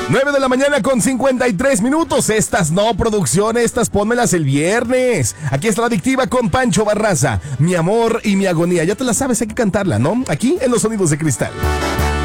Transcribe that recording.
9 de la mañana con 53 minutos. Estas no, producción, estas pónmelas el viernes. Aquí está la adictiva con Pancho Barraza. Mi amor y mi agonía. Ya te la sabes, hay que cantarla, ¿no? Aquí en Los Sonidos de Cristal.